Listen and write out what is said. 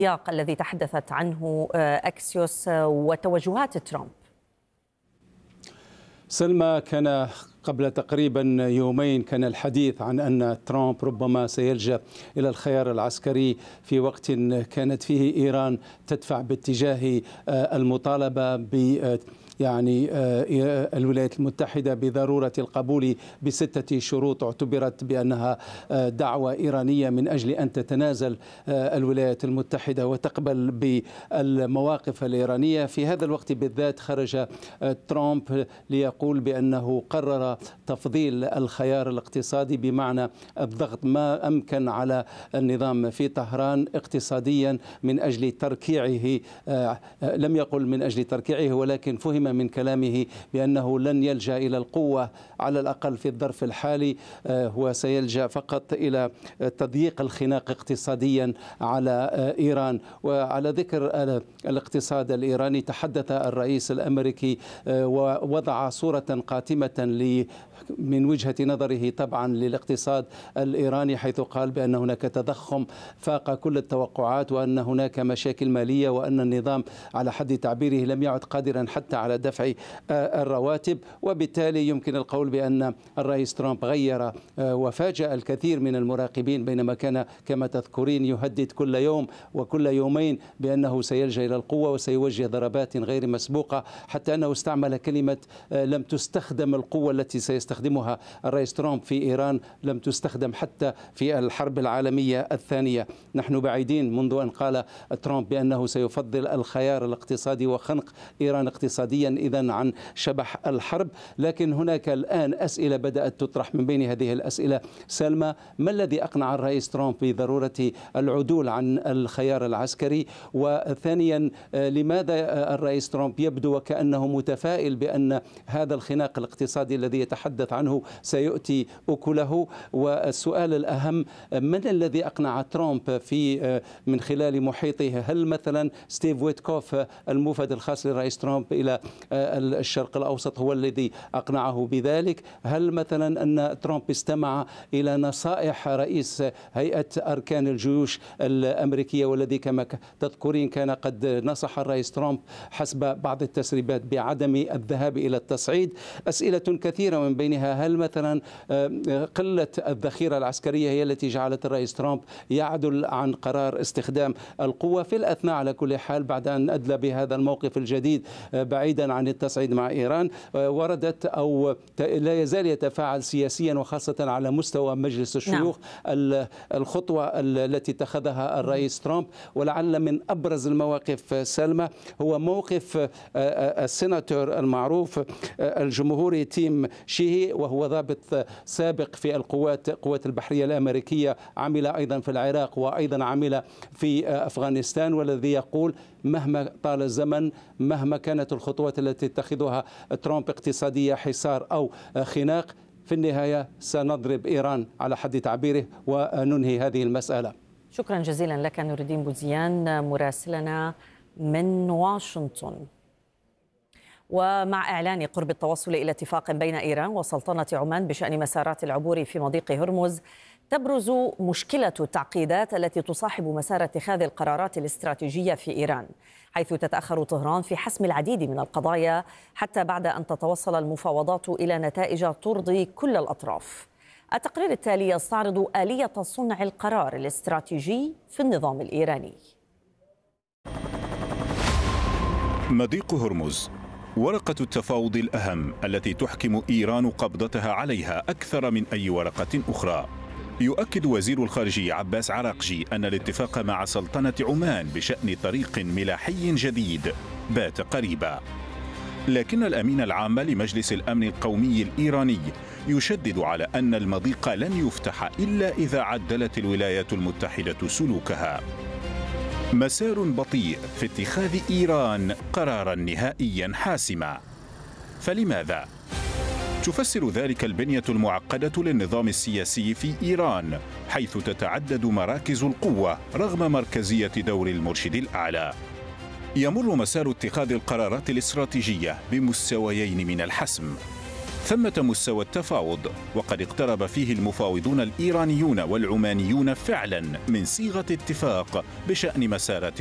السياق الذي تحدثت عنه أكسيوس وتوجهات ترامب؟ سلمى، كان قبل تقريبا يومين كان الحديث عن أن ترامب ربما سيلجأ إلى الخيار العسكري في وقت كانت فيه إيران تدفع باتجاه المطالبة الولايات المتحدة بضرورة القبول ب6 شروط اعتبرت بأنها دعوة إيرانية من أجل أن تتنازل الولايات المتحدة وتقبل بالمواقف الإيرانية. في هذا الوقت بالذات خرج ترامب ليقول بأنه قرر تفضيل الخيار الاقتصادي، بمعنى الضغط ما أمكن على النظام في طهران اقتصاديا من أجل تركيعه. لم يقل من أجل تركيعه، ولكن فهم من كلامه بأنه لن يلجأ إلى القوة على الأقل في الظرف الحالي، هو سيلجأ فقط إلى تضييق الخناق اقتصاديا على إيران. وعلى ذكر الاقتصاد الإيراني، تحدث الرئيس الأمريكي ووضع صورة قاتمة من وجهة نظره طبعا للاقتصاد الإيراني، حيث قال بأن هناك تضخم فاق كل التوقعات، وأن هناك مشاكل مالية، وأن النظام على حد تعبيره لم يعد قادرا حتى على دفع الرواتب. وبالتالي يمكن القول بأن الرئيس ترامب غير وفاجأ الكثير من المراقبين، بينما كان كما تذكرين يهدد كل يوم وكل يومين بأنه سيلجأ إلى القوة وسيوجه ضربات غير مسبوقة، حتى أنه استعمل كلمة لم تستخدم القوة التي سيستخدمها الرئيس ترامب في إيران، لم تستخدم حتى في الحرب العالمية الثانية. نحن بعيدين منذ أن قال ترامب بأنه سيفضل الخيار الاقتصادي وخنق إيران اقتصاديا إذن عن شبح الحرب. لكن هناك الآن أسئلة بدأت تطرح. من بين هذه الأسئلة سلمى، ما الذي أقنع الرئيس ترامب بضرورة العدول عن الخيار العسكري؟ وثانيا، لماذا الرئيس ترامب يبدو وكأنه متفائل بأن هذا الخناق الاقتصادي الذي يتحدث عنه سيؤتي أكله؟ والسؤال الأهم، من الذي أقنع ترامب في من خلال محيطه؟ هل مثلا ستيف ويتكوف الموفد الخاص للرئيس ترامب إلى الشرق الأوسط هو الذي أقنعه بذلك؟ هل مثلا أن ترامب استمع إلى نصائح رئيس هيئة أركان الجيوش الأمريكية، والذي كما تذكرين كان قد نصح الرئيس ترامب حسب بعض التسريبات بعدم الذهاب إلى التصعيد؟ أسئلة كثيرة، من بينها هل مثلا قلة الذخيرة العسكرية هي التي جعلت الرئيس ترامب يعدل عن قرار استخدام القوة في الأثناء؟ على كل حال، بعد أن أدلى بهذا الموقف الجديد بعيدا عن التصعيد مع إيران، وردت أو لا يزال يتفاعل سياسيا وخاصة على مستوى مجلس الشيوخ. الخطوة التي اتخذها الرئيس ترامب، ولعل من أبرز المواقف سلمى، هو موقف السيناتور المعروف الجمهوري تيم شيهي، وهو ضابط سابق في قوات البحرية الأمريكية، عمل أيضا في العراق وأيضا عمل في أفغانستان، والذي يقول مهما طال الزمن، مهما كانت الخطوات التي تتخذها ترامب اقتصادية حصار أو خناق، في النهاية سنضرب إيران على حد تعبيره وننهي هذه المسألة. شكرا جزيلا لك نور الدين بوزيان مراسلنا من واشنطن. ومع إعلان قرب التوصل إلى اتفاق بين إيران وسلطنة عمان بشأن مسارات العبور في مضيق هرمز، تبرز مشكلة التعقيدات التي تصاحب مسار اتخاذ القرارات الاستراتيجية في إيران، حيث تتأخر طهران في حسم العديد من القضايا حتى بعد أن تتوصل المفاوضات إلى نتائج ترضي كل الأطراف. التقرير التالي يستعرض آلية صنع القرار الاستراتيجي في النظام الإيراني. مضيق هرمز، ورقة التفاوض الأهم التي تحكم إيران قبضتها عليها أكثر من أي ورقة أخرى. يؤكد وزير الخارجية عباس عراقجي أن الاتفاق مع سلطنة عمان بشأن طريق ملاحي جديد بات قريبا، لكن الأمين العام لمجلس الأمن القومي الإيراني يشدد على أن المضيق لن يفتح إلا إذا عدلت الولايات المتحدة سلوكها. مسار بطيء في اتخاذ إيران قرارا نهائيا حاسما. فلماذا؟ تفسر ذلك البنية المعقدة للنظام السياسي في إيران، حيث تتعدد مراكز القوة رغم مركزية دور المرشد الأعلى. يمر مسار اتخاذ القرارات الاستراتيجية بمستويين من الحسم. ثمة مستوى التفاوض، وقد اقترب فيه المفاوضون الإيرانيون والعمانيون فعلا من صيغة اتفاق بشأن مسارات